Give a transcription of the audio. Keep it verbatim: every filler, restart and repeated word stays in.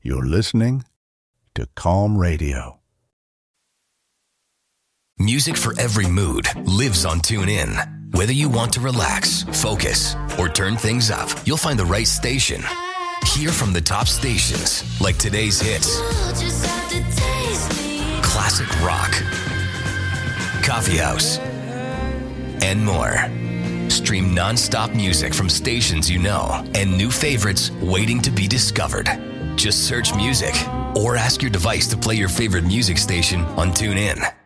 You're listening to Calm Radio. Music for every mood lives on TuneIn. Whether you want to relax, focus, or turn things up, you'll find the right station. Hear from the top stations like today's hits, classic rock, coffee house, and more. Stream non-stop music from stations you know and new favorites waiting to be discovered. Just search music or ask your device to play your favorite music station on TuneIn.